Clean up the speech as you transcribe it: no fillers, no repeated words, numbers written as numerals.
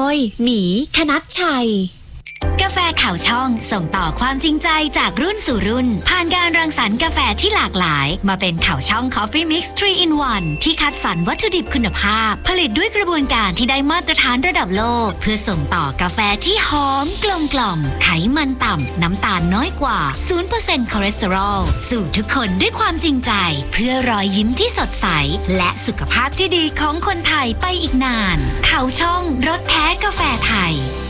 ยหมีคณัชชัยกาแฟข่าวช่องส่งต่อความจริงใจจากรุ่นสู่รุ่นผ่านการรังสรรค์กาแฟที่หลากหลายมาเป็นข่าวช่อง Coffee Mix 3 in 1 ที่คัดสรรวัตถุดิบคุณภาพผลิตด้วยกระบวนการที่ได้มาตรฐานระดับโลกเพื่อส่งต่อกาแฟที่หอมกลมกล่อมไขมันต่ำน้ำตาลน้อยกว่า 0% คอเลสเตอรอลสู่ทุกคนด้วยความจริงใจเพื่อรอยยิ้มที่สดใสและสุขภาพที่ดีของคนไทยไปอีกนานข่าวช่องรสแท้กาแฟไทย